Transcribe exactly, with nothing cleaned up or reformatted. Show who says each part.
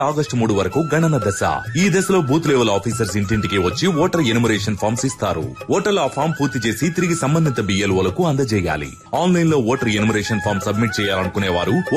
Speaker 1: August మూడు వరకు గణన దశ. ఈ దశలో బూత్ లెవెల్ ఆఫీసర్స్ ఇంటింటికి వచ్చి ఓటర్ ఎన్యుమరేషన్ ఫామ్స్ ఇస్తారు. ఓటర్లు ఆ ఫామ్ పూర్తి చేసి తిరిగి సంబంధిత బిఎల్ఓలకు అందజేయాలి. ఆన్లైన్ లో ఓటర్ ఎన్యుమరేషన్ ఫామ్ సబ్మిట్ చేయాలనుకునే వారు